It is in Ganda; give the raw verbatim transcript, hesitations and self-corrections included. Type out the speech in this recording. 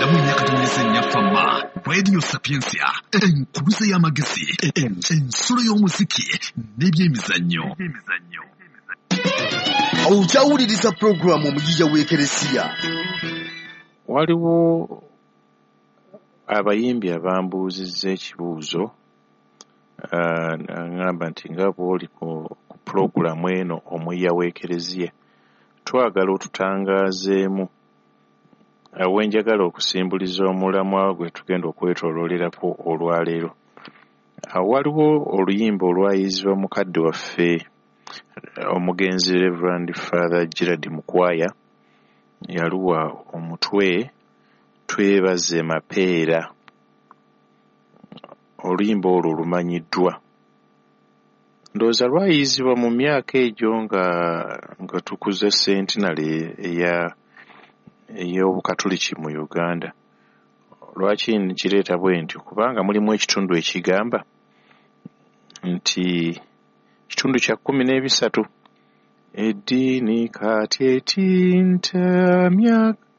namwe nyakatonyeza ennyafamma Radio Sapiensia enkuluze y'amagezi ensolo y'omuziki n'ebyemizannyo. Awukyawuliriza programu omujija w'Ekeresiya. Waliwo abayimbi abambuuzizza ekibuuzo ngamba nti nga bw'oli ku pulogulaamu eno omuyya w'Ekeresiya twagala otutangaazeemu awenjagala okusimbuliza omulamwa gwe tugenda okwetoloolerako olwaleero. Waliwo oluyimba olwayizibwa mukadde waffe omugenzi Reverend Father Gerard Mukwaya yaluwa omutwe twebaze mapeera. Oluyimba olwo lumanyiddwa. Ndowooza lwayizibwa mu myaka egyo nga nga tukuza centenary eya ey'obukatoliki mu Uganda. Lwaki nkireeta bwe ntyo? Kubanga mulimu ekitundu ekigamba nti kitundu kya kkumi n'ebisatu eddiini kati etinta myaka